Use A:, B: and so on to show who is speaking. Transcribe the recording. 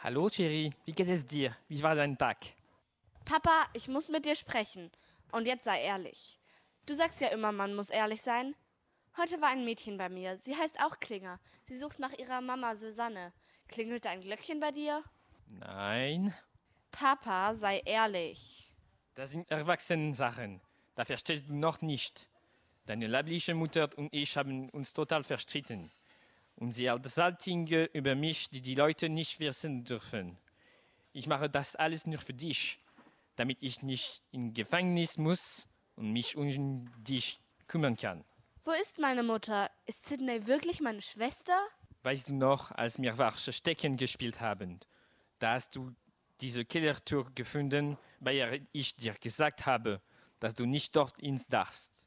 A: Hallo Thierry, wie geht es dir? Wie war dein Tag?
B: Papa, ich muss mit dir sprechen. Und jetzt sei ehrlich. Du sagst ja immer, man muss ehrlich sein. Heute war ein Mädchen bei mir. Sie heißt auch Klinger. Sie sucht nach ihrer Mama Susanne. Klingelte ein Glöckchen bei dir?
A: Nein,
B: Papa, sei ehrlich.
A: das sind Erwachsenensachen. Da verstehst du noch nicht. Deine leibliche Mutter und ich haben uns total verstritten. Und sie erzählt Dinge über mich, die die Leute nicht wissen dürfen. Ich mache das alles nur für dich, damit ich nicht in Gefängnis muss und mich um dich kümmern kann.
B: Wo ist meine Mutter? Ist Sydney wirklich meine Schwester?
A: Weißt du noch, als wir Verstecken gespielt haben, da hast du diese Kellertür gefunden, bei der ich dir gesagt habe, dass du nicht dort ins darfst.